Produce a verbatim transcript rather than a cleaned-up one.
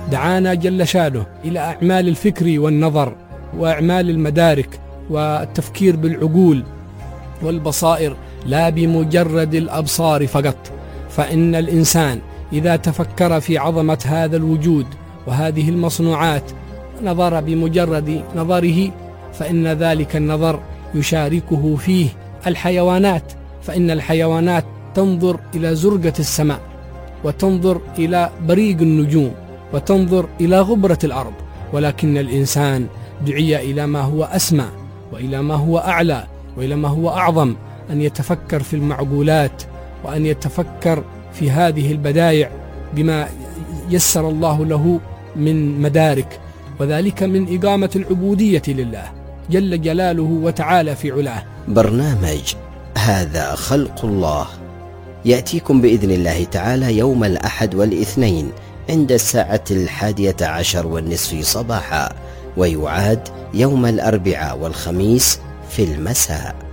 دعانا جل شانه إلى أعمال الفكر والنظر وأعمال المدارك والتفكير بالعقول والبصائر لا بمجرد الأبصار فقط. فإن الإنسان إذا تفكر في عظمة هذا الوجود وهذه المصنوعات نظر بمجرد نظره، فإن ذلك النظر يشاركه فيه الحيوانات، فإن الحيوانات تنظر إلى زرقة السماء وتنظر إلى بريق النجوم وتنظر إلى غبرة الأرض، ولكن الإنسان دعي إلى ما هو أسمى وإلى ما هو أعلى وإلى ما هو أعظم، أن يتفكر في المعقولات وأن يتفكر في هذه البدائع بما يسر الله له من مدارك، وذلك من إقامة العبودية لله جل جلاله وتعالى في علاه. برنامج هذا خلق الله يأتيكم بإذن الله تعالى يوم الأحد والاثنين عند الساعة الحادية عشر والنصف صباحا، ويعاد يوم الأربعاء والخميس في المساء.